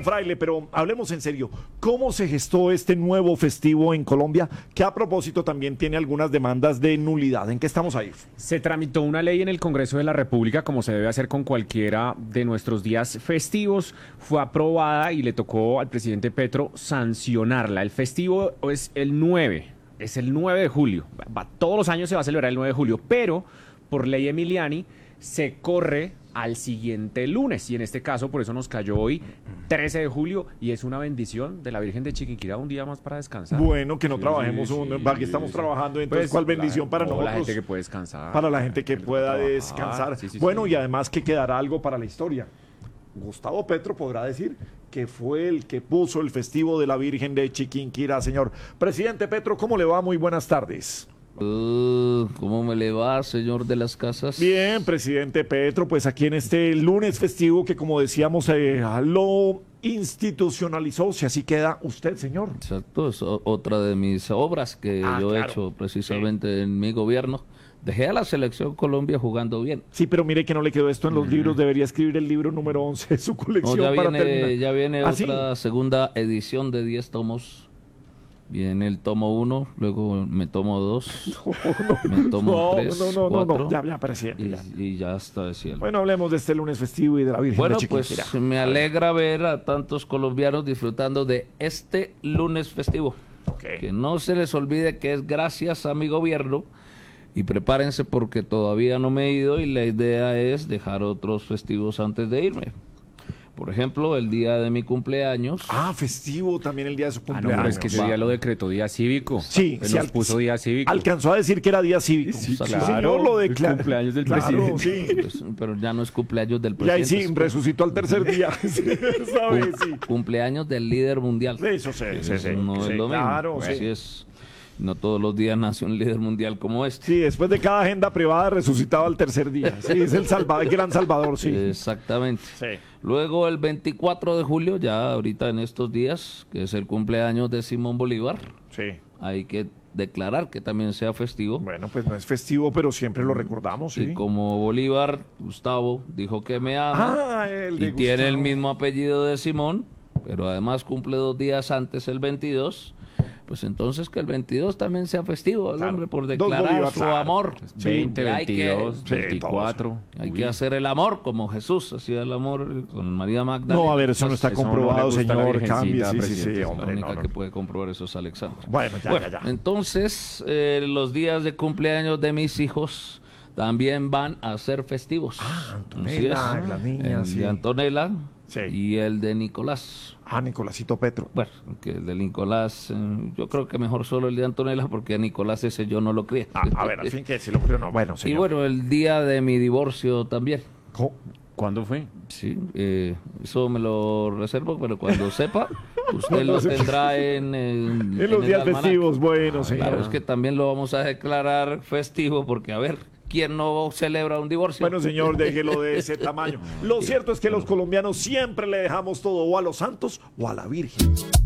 Fraile, pero hablemos en serio. ¿Cómo se gestó este nuevo festivo en Colombia? Que a propósito también tiene algunas demandas de nulidad. ¿En qué estamos ahí? Se tramitó una ley en el Congreso de la República, como se debe hacer con cualquiera de nuestros días festivos. Fue aprobada y le tocó al presidente Petro sancionarla. El festivo es el 9, es el 9 de julio. Todos los años se va a celebrar el 9 de julio, pero por ley Emiliani se corre al siguiente lunes, y en este caso por eso nos cayó hoy 13 de julio, y es una bendición de la Virgen de Chiquinquirá, un día más para descansar. Bueno, que no trabajemos, aquí estamos trabajando, entonces Pues, ¿cuál bendición para nosotros? La gente que puede descansar. Para la gente que pueda descansar. Bueno, y además que quedará algo para la historia. Gustavo Petro podrá decir que fue el que puso el festivo de la Virgen de Chiquinquirá, señor. Presidente Petro, ¿cómo le va? Muy buenas tardes. ¿Cómo me le va, señor de las casas? Bien, presidente Petro, pues aquí en este lunes festivo que, como decíamos, lo institucionalizó, si así queda usted, señor. Exacto, es otra de mis obras que yo he hecho precisamente en mi gobierno. Dejé a la selección Colombia jugando bien. Sí, pero mire que no le quedó esto en los libros, debería escribir el libro número 11 de su colección ya viene otra segunda edición de 10 tomos. Viene el tomo 1, luego me tomo 2, me tomo 3, 4, ya, presidente. Y ya está de cielo. Bueno, hablemos de este lunes festivo y de la Virgen Bueno, de Chiquinquirá. pues me alegra ver a tantos colombianos disfrutando de este lunes festivo. Okay. Que no se les olvide que es gracias a mi gobierno, y prepárense porque todavía no me he ido y la idea es dejar otros festivos antes de irme. Por ejemplo, el día de mi cumpleaños. Festivo también el día de su cumpleaños. No, pero es que ese día lo decretó día cívico. Sí, Él nos puso día cívico. Alcanzó a decir que era día cívico. Sí, claro, señor, lo declaró. El cumpleaños del presidente. Sí. Pues, pero ya no es cumpleaños del Y presidente. ahí sí, resucitó al tercer día. Cumpleaños del líder mundial. Eso sí. No es lo mismo. Claro, Así es. No todos los días nace un líder mundial como este. Sí, después de cada agenda privada resucitaba al tercer día. Sí, es el gran salvador, sí. Exactamente. Sí. Luego el 24 de julio, ya ahorita en estos días, que es el cumpleaños de Simón Bolívar. Sí. Hay que declarar que también sea festivo. Bueno, pues no es festivo, pero siempre lo recordamos, sí. Y como Bolívar, Gustavo, dijo que me ama, y tiene el mismo apellido de Simón, pero además cumple 2 días antes, el 22, pues entonces que el 22 también sea festivo, el hombre, por declarar su amor. 20, 22, 24. Hay que hacer el amor como Jesús hacía el amor con María Magdalena. No, a ver, eso no está comprobado, señor. Cambie, sí, hombre. La única que puede comprobar eso es Alexandra. Bueno, ya. Entonces, los días de cumpleaños de mis hijos también van a ser festivos. Antonella, la niña, el de Antonella sí. Y el de Nicolás. Nicolásito Petro. Bueno, que el de Nicolás, yo creo que mejor solo el de Antonella, porque a Nicolás ese yo no lo crié. A ver, al fin que si lo crió, no. Bueno, señor. Y bueno, el día de mi divorcio también. ¿Cuándo fue? Sí, eso me lo reservo, pero cuando sepa, usted lo tendrá en los días festivos, bueno, señor. Claro, es que también lo vamos a declarar festivo, porque a ver, ¿quién no celebra un divorcio? Bueno, señor, déjelo de ese tamaño. Lo cierto es que los colombianos siempre le dejamos todo o a los santos o a la Virgen.